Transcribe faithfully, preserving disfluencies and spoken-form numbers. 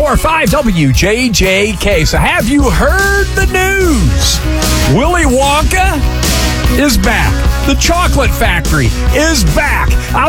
four five W J J K. So have you heard the news? Willy Wonka is back. The Chocolate Factory is back. I'll